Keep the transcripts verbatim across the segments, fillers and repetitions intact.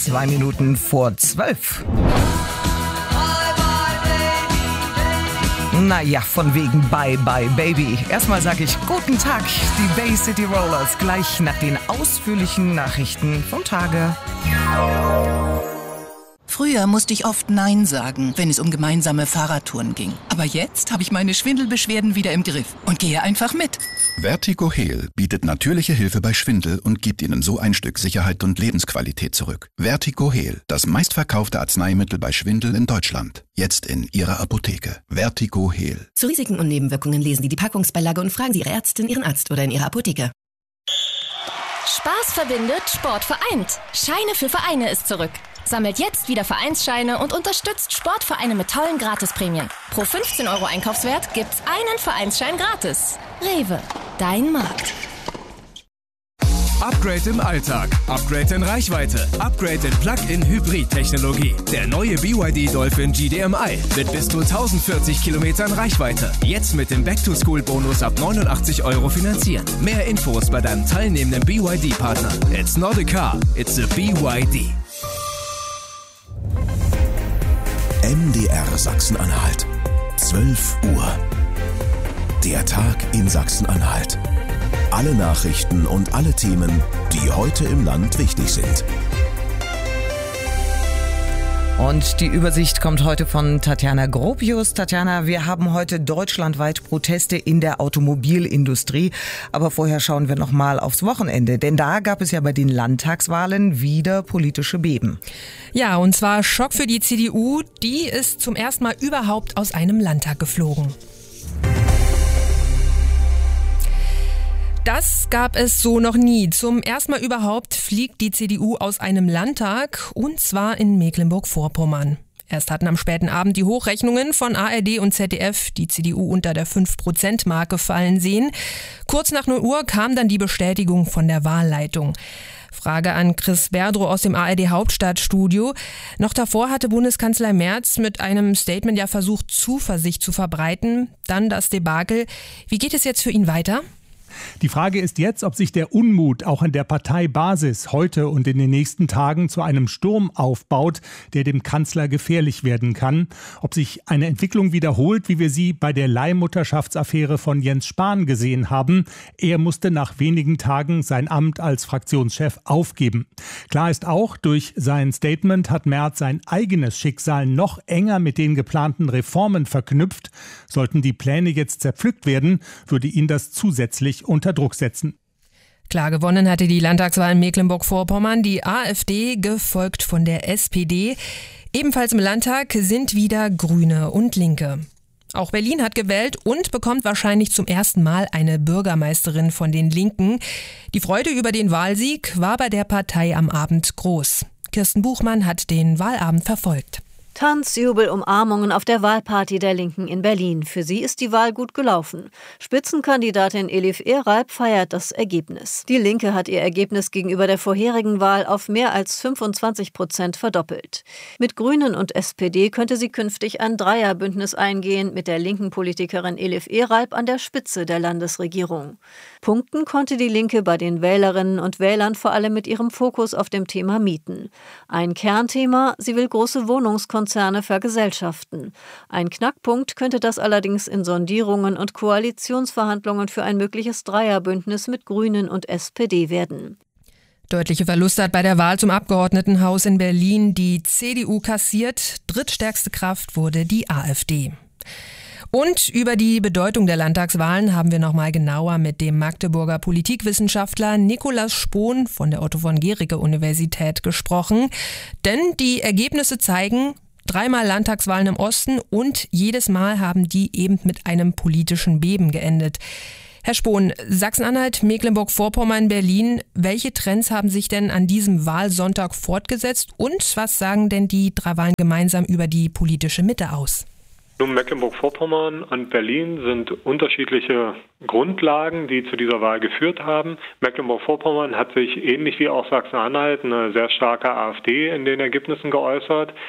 Zwei Minuten vor zwölf. Naja, von wegen Bye Bye Baby. Erstmal sage ich guten Tag, die Bay City Rollers, gleich nach den ausführlichen Nachrichten vom Tage. Früher musste ich oft Nein sagen, wenn es um gemeinsame Fahrradtouren ging. Aber jetzt habe ich meine Schwindelbeschwerden wieder im Griff und gehe einfach mit. Vertigo-Heal bietet natürliche Hilfe bei Schwindel und gibt Ihnen so ein Stück Sicherheit und Lebensqualität zurück. Vertigo-Heal, das meistverkaufte Arzneimittel bei Schwindel in Deutschland. Jetzt in Ihrer Apotheke. Vertigo-Heal. Zu Risiken und Nebenwirkungen lesen Sie die Packungsbeilage und fragen Sie Ihre Ärztin, Ihren Arzt oder in Ihrer Apotheke. Spaß verbindet, Sport vereint. Scheine für Vereine ist zurück. Sammelt jetzt wieder Vereinsscheine und unterstützt Sportvereine mit tollen Gratisprämien. Pro fünfzehn Euro Einkaufswert gibt's einen Vereinsschein gratis. Rewe, dein Markt. Upgrade im Alltag, Upgrade in Reichweite, Upgrade in Plug-in-Hybrid-Technologie. Der neue B Y D Dolphin G D M I mit bis zu tausendvierzig Kilometern Reichweite. Jetzt mit dem Back-to-School-Bonus ab neunundachtzig Euro finanzieren. Mehr Infos bei deinem teilnehmenden B Y D-Partner. It's not a car, it's a B Y D. M D R Sachsen-Anhalt. zwölf Uhr. Der Tag in Sachsen-Anhalt. Alle Nachrichten und alle Themen, die heute im Land wichtig sind. Und die Übersicht kommt heute von Tatjana Gropius. Tatjana, wir haben heute deutschlandweit Proteste in der Automobilindustrie. Aber vorher schauen wir noch mal aufs Wochenende. Denn da gab es ja bei den Landtagswahlen wieder politische Beben. Ja, und zwar Schock für die C D U. Die ist zum ersten Mal überhaupt aus einem Landtag geflogen. Das gab es so noch nie. Zum ersten Mal überhaupt fliegt die C D U aus einem Landtag, und zwar in Mecklenburg-Vorpommern. Erst hatten am späten Abend die Hochrechnungen von A R D und Z D F die C D U unter der fünf Prozent Marke fallen sehen. Kurz nach null Uhr kam dann die Bestätigung von der Wahlleitung. Frage an Chris Berdrow aus dem A R D Hauptstadtstudio. Noch davor hatte Bundeskanzler Merz mit einem Statement ja versucht, Zuversicht zu verbreiten. Dann das Debakel. Wie geht es jetzt für ihn weiter? Die Frage ist jetzt, ob sich der Unmut auch an der Parteibasis heute und in den nächsten Tagen zu einem Sturm aufbaut, der dem Kanzler gefährlich werden kann. Ob sich eine Entwicklung wiederholt, wie wir sie bei der Leihmutterschaftsaffäre von Jens Spahn gesehen haben. Er musste nach wenigen Tagen sein Amt als Fraktionschef aufgeben. Klar ist auch, durch sein Statement hat Merz sein eigenes Schicksal noch enger mit den geplanten Reformen verknüpft. Sollten die Pläne jetzt zerpflückt werden, würde ihn das zusätzlich unter Druck setzen. Klar gewonnen hatte die Landtagswahl in Mecklenburg-Vorpommern die AfD, gefolgt von der S P D. Ebenfalls im Landtag sind wieder Grüne und Linke. Auch Berlin hat gewählt und bekommt wahrscheinlich zum ersten Mal eine Bürgermeisterin von den Linken. Die Freude über den Wahlsieg war bei der Partei am Abend groß. Kirsten Buchmann hat den Wahlabend verfolgt. Tanz, Jubel, Umarmungen auf der Wahlparty der Linken in Berlin. Für sie ist die Wahl gut gelaufen. Spitzenkandidatin Elif Eralp feiert das Ergebnis. Die Linke hat ihr Ergebnis gegenüber der vorherigen Wahl auf mehr als fünfundzwanzig Prozent verdoppelt. Mit Grünen und S P D könnte sie künftig ein Dreierbündnis eingehen, mit der linken Politikerin Elif Eralp an der Spitze der Landesregierung. Punkten konnte die Linke bei den Wählerinnen und Wählern vor allem mit ihrem Fokus auf dem Thema Mieten. Ein Kernthema, sie will große Wohnungskonzerne Konzerne vergesellschaften. Ein Knackpunkt könnte das allerdings in Sondierungen und Koalitionsverhandlungen für ein mögliches Dreierbündnis mit Grünen und S P D werden. Deutliche Verluste hat bei der Wahl zum Abgeordnetenhaus in Berlin die C D U kassiert. Drittstärkste Kraft wurde die AfD. Und über die Bedeutung der Landtagswahlen haben wir noch mal genauer mit dem Magdeburger Politikwissenschaftler Nikolaus Spohn von der Otto-von-Guericke-Universität gesprochen. Denn die Ergebnisse zeigen, dreimal Landtagswahlen im Osten und jedes Mal haben die eben mit einem politischen Beben geendet. Herr Spohn, Sachsen-Anhalt, Mecklenburg-Vorpommern, Berlin, welche Trends haben sich denn an diesem Wahlsonntag fortgesetzt und was sagen denn die drei Wahlen gemeinsam über die politische Mitte aus? Nun, Mecklenburg-Vorpommern und Berlin sind unterschiedliche Grundlagen, die zu dieser Wahl geführt haben. Mecklenburg-Vorpommern hat sich ähnlich wie auch Sachsen-Anhalt eine sehr starke AfD in den Ergebnissen geäußert.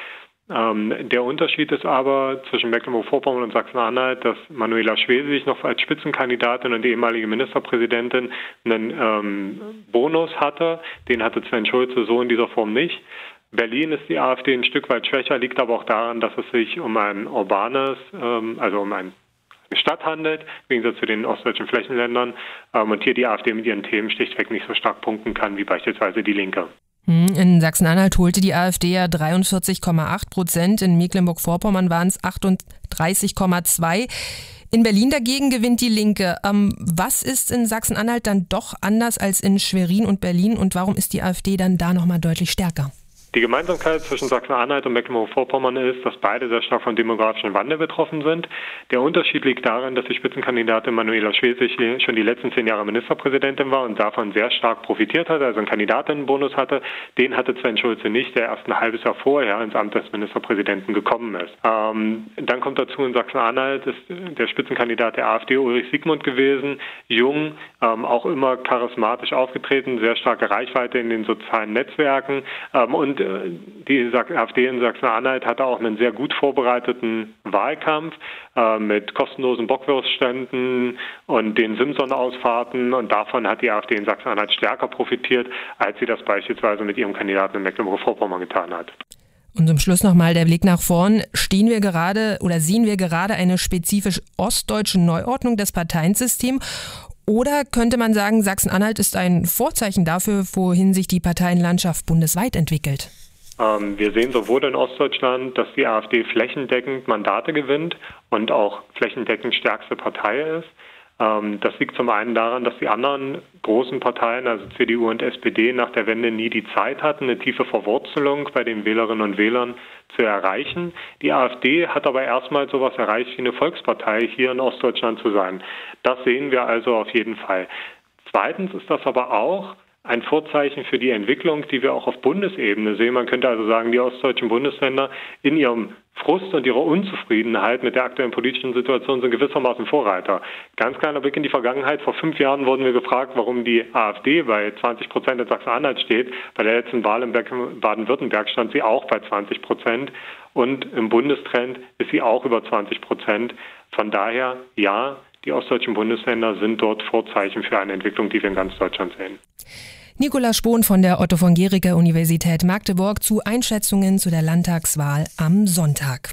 Ähm, der Unterschied ist aber zwischen Mecklenburg-Vorpommern und Sachsen-Anhalt, dass Manuela Schwesig noch als Spitzenkandidatin und die ehemalige Ministerpräsidentin einen ähm, Bonus hatte. Den hatte Sven Schulze so in dieser Form nicht. Berlin ist die AfD ein Stück weit schwächer, liegt aber auch daran, dass es sich um ein urbanes, ähm, also um ein eine Stadt handelt, im Gegensatz zu den ostdeutschen Flächenländern, ähm, und hier die AfD mit ihren Themen schlichtweg nicht so stark punkten kann wie beispielsweise die Linke. In Sachsen-Anhalt holte die AfD ja dreiundvierzig Komma acht Prozent, in Mecklenburg-Vorpommern waren es achtunddreißig Komma zwei. In Berlin dagegen gewinnt die Linke. Ähm, was ist in Sachsen-Anhalt dann doch anders als in Schwerin und Berlin und warum ist die AfD dann da nochmal deutlich stärker? Die Gemeinsamkeit zwischen Sachsen-Anhalt und Mecklenburg-Vorpommern ist, dass beide sehr stark vom demografischen Wandel betroffen sind. Der Unterschied liegt darin, dass die Spitzenkandidatin Manuela Schwesig schon die letzten zehn Jahre Ministerpräsidentin war und davon sehr stark profitiert hatte, also einen Kandidatinnenbonus hatte. Den hatte Sven Schulze nicht, der erst ein halbes Jahr vorher ins Amt des Ministerpräsidenten gekommen ist. Ähm, dann kommt dazu, in Sachsen-Anhalt ist der Spitzenkandidat der AfD Ulrich Siegmund gewesen, jung, ähm, auch immer charismatisch aufgetreten, sehr starke Reichweite in den sozialen Netzwerken, ähm, und die AfD in Sachsen-Anhalt hatte auch einen sehr gut vorbereiteten Wahlkampf äh, mit kostenlosen Bockwurstständen und den Simson-Ausfahrten, und davon hat die AfD in Sachsen-Anhalt stärker profitiert, als sie das beispielsweise mit ihrem Kandidaten in Mecklenburg-Vorpommern getan hat. Und zum Schluss nochmal der Blick nach vorn. Stehen wir gerade oder sehen wir gerade eine spezifisch ostdeutsche Neuordnung des Parteiensystems? Oder könnte man sagen, Sachsen-Anhalt ist ein Vorzeichen dafür, wohin sich die Parteienlandschaft bundesweit entwickelt? Ähm, wir sehen sowohl in Ostdeutschland, dass die AfD flächendeckend Mandate gewinnt und auch flächendeckend stärkste Partei ist. Ähm, das liegt zum einen daran, dass die anderen großen Parteien, also C D U und S P D, nach der Wende nie die Zeit hatten, eine tiefe Verwurzelung bei den Wählerinnen und Wählern zu erreichen. Die AfD hat aber erstmal sowas erreicht wie eine Volkspartei hier in Ostdeutschland zu sein. Das sehen wir also auf jeden Fall. Zweitens ist das aber auch ein Vorzeichen für die Entwicklung, die wir auch auf Bundesebene sehen. Man könnte also sagen, die ostdeutschen Bundesländer in ihrem Frust und ihrer Unzufriedenheit mit der aktuellen politischen Situation sind gewissermaßen Vorreiter. Ganz kleiner Blick in die Vergangenheit. Vor fünf Jahren wurden wir gefragt, warum die AfD bei zwanzig Prozent in Sachsen-Anhalt steht. Bei der letzten Wahl in Baden-Württemberg stand sie auch bei zwanzig Prozent. Und im Bundestrend ist sie auch über zwanzig Prozent. Von daher, ja, die ostdeutschen Bundesländer sind dort Vorzeichen für eine Entwicklung, die wir in ganz Deutschland sehen. Nikolaus Spohn von der Otto von Guericke Universität Magdeburg zu Einschätzungen zu der Landtagswahl am Sonntag.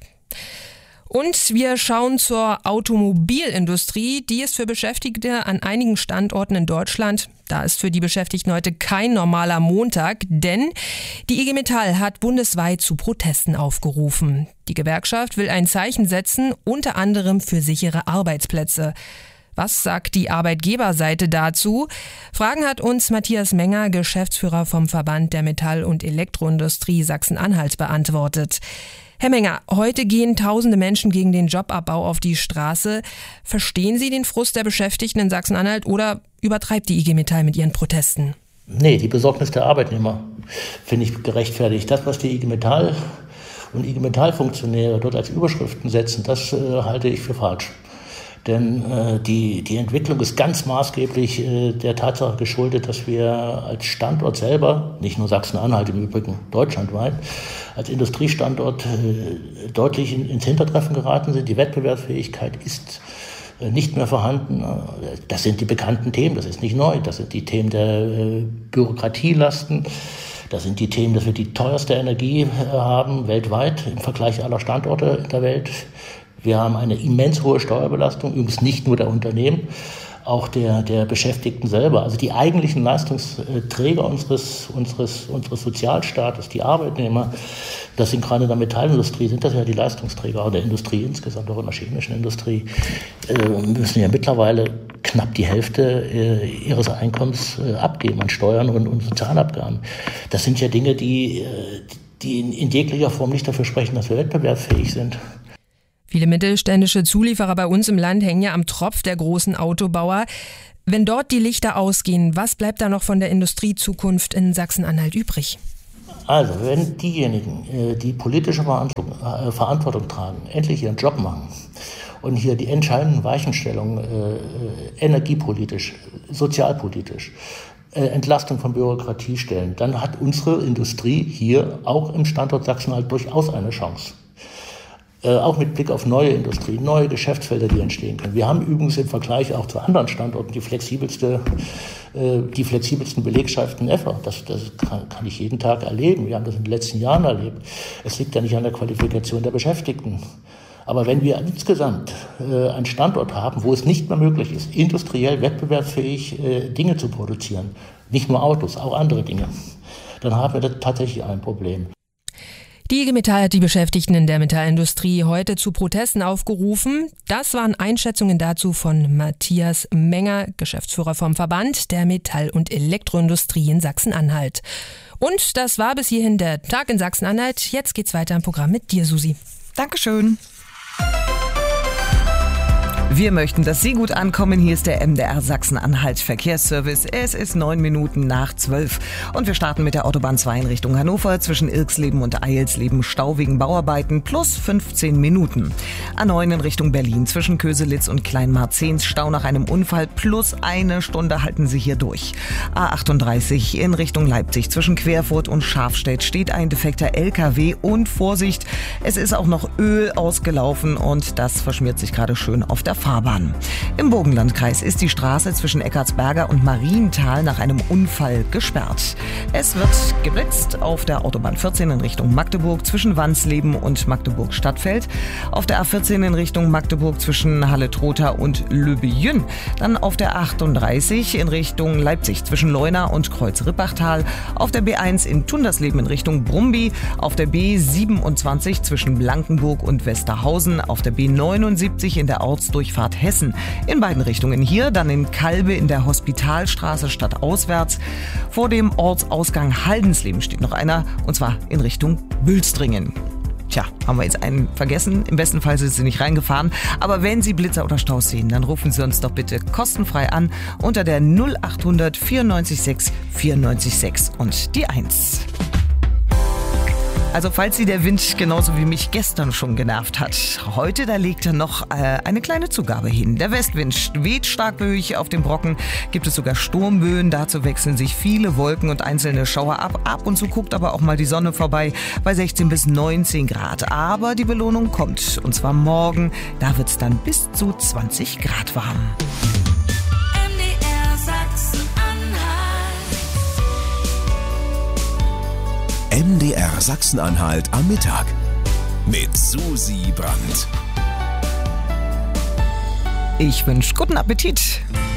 Und wir schauen zur Automobilindustrie. Die ist für Beschäftigte an einigen Standorten in Deutschland. Da ist für die Beschäftigten heute kein normaler Montag, denn die I G Metall hat bundesweit zu Protesten aufgerufen. Die Gewerkschaft will ein Zeichen setzen, unter anderem für sichere Arbeitsplätze. Was sagt die Arbeitgeberseite dazu? Fragen hat uns Matthias Menger, Geschäftsführer vom Verband der Metall- und Elektroindustrie Sachsen-Anhalt, beantwortet. Herr Menger, heute gehen tausende Menschen gegen den Jobabbau auf die Straße. Verstehen Sie den Frust der Beschäftigten in Sachsen-Anhalt oder übertreibt die I G Metall mit ihren Protesten? Nee, die Besorgnis der Arbeitnehmer finde ich gerechtfertigt. Das, was die I G Metall und I G Metall-Funktionäre dort als Überschriften setzen, das äh, halte ich für falsch. Denn äh, die, die Entwicklung ist ganz maßgeblich äh, der Tatsache geschuldet, dass wir als Standort selber, nicht nur Sachsen-Anhalt, im Übrigen deutschlandweit, als Industriestandort äh, deutlich in, ins Hintertreffen geraten sind. Die Wettbewerbsfähigkeit ist äh, nicht mehr vorhanden. Das sind die bekannten Themen, das ist nicht neu. Das sind die Themen der äh, Bürokratielasten. Das sind die Themen, dass wir die teuerste Energie äh, haben weltweit im Vergleich aller Standorte in der Welt. Wir haben eine immens hohe Steuerbelastung, übrigens nicht nur der Unternehmen, auch der, der Beschäftigten selber. Also die eigentlichen Leistungsträger unseres, unseres, unseres Sozialstaates, die Arbeitnehmer, das sind gerade in der Metallindustrie, sind das ja die Leistungsträger der Industrie insgesamt, auch in der chemischen Industrie, äh, müssen ja mittlerweile knapp die Hälfte äh, ihres Einkommens äh, abgeben an Steuern und, und Sozialabgaben. Das sind ja Dinge, die, äh, die in, in jeglicher Form nicht dafür sprechen, dass wir wettbewerbsfähig sind. Viele mittelständische Zulieferer bei uns im Land hängen ja am Tropf der großen Autobauer. Wenn dort die Lichter ausgehen, was bleibt da noch von der Industriezukunft in Sachsen-Anhalt übrig? Also, wenn diejenigen, die politische Verantwortung, äh, Verantwortung tragen, endlich ihren Job machen und hier die entscheidenden Weichenstellungen äh, energiepolitisch, sozialpolitisch, Entlastung von Bürokratiestellen, dann hat unsere Industrie hier auch im Standort Sachsen-Anhalt durchaus eine Chance. Äh, auch mit Blick auf neue Industrie, neue Geschäftsfelder, die entstehen können. Wir haben übrigens im Vergleich auch zu anderen Standorten die flexibelste, äh, die flexibelsten Belegschaften ever. Das, das kann, kann ich jeden Tag erleben. Wir haben das in den letzten Jahren erlebt. Es liegt ja nicht an der Qualifikation der Beschäftigten. Aber wenn wir insgesamt äh, einen Standort haben, wo es nicht mehr möglich ist, industriell wettbewerbsfähig äh, Dinge zu produzieren, nicht nur Autos, auch andere Dinge, dann haben wir da tatsächlich ein Problem. Die I G Metall hat die Beschäftigten in der Metallindustrie heute zu Protesten aufgerufen. Das waren Einschätzungen dazu von Matthias Menger, Geschäftsführer vom Verband der Metall- und Elektroindustrie in Sachsen-Anhalt. Und das war bis hierhin der Tag in Sachsen-Anhalt. Jetzt geht's weiter im Programm mit dir, Susi. Dankeschön. Wir möchten, dass Sie gut ankommen. Hier ist der M D R Sachsen-Anhalt Verkehrsservice. Es ist neun Minuten nach zwölf. Und wir starten mit der Autobahn zwei in Richtung Hannover. Zwischen Irksleben und Eilsleben Stau wegen Bauarbeiten plus fünfzehn Minuten. A neun in Richtung Berlin. Zwischen Köselitz und Kleinmarzens Stau nach einem Unfall plus eine Stunde halten Sie hier durch. A achtunddreißig in Richtung Leipzig. Zwischen Querfurt und Schafstedt steht ein defekter L K W. Und Vorsicht, es ist auch noch Öl ausgelaufen und das verschmiert sich gerade schön auf der Fahrbahn. Im Burgenlandkreis ist die Straße zwischen Eckartsberger und Marienthal nach einem Unfall gesperrt. Es wird geblitzt auf der Autobahn vierzehn in Richtung Magdeburg zwischen Wansleben und Magdeburg-Stadtfeld, auf der A vierzehn in Richtung Magdeburg zwischen Halle-Trotha und Löbejün, dann auf der achtunddreißig in Richtung Leipzig zwischen Leuna und Kreuz-Rippachtal, auf der B eins in Tundersleben in Richtung Brumby, auf der B siebenundzwanzig zwischen Blankenburg und Westerhausen, auf der B neunundsiebzig in der Ortsdurchfahrt Hessen. In beiden Richtungen hier, dann in Kalbe in der Hospitalstraße stadtauswärts. Vor dem Ortsausgang Haldensleben steht noch einer, und zwar in Richtung Bülstringen. Tja, haben wir jetzt einen vergessen. Im besten Fall sind Sie nicht reingefahren. Aber wenn Sie Blitzer oder Staus sehen, dann rufen Sie uns doch bitte kostenfrei an unter der null achthundert vierundneunzig sechs vierundneunzig sechs und die eins. Also falls Sie der Wind genauso wie mich gestern schon genervt hat, heute da legt er noch äh, eine kleine Zugabe hin. Der Westwind weht stark böig, auf dem Brocken gibt es sogar Sturmböen. Dazu wechseln sich viele Wolken und einzelne Schauer ab. Ab und zu guckt aber auch mal die Sonne vorbei bei sechzehn bis neunzehn Grad. Aber die Belohnung kommt, und zwar morgen. Da wird es dann bis zu zwanzig Grad warm. M D R Sachsen-Anhalt am Mittag mit Susi Brandt. Ich wünsche guten Appetit.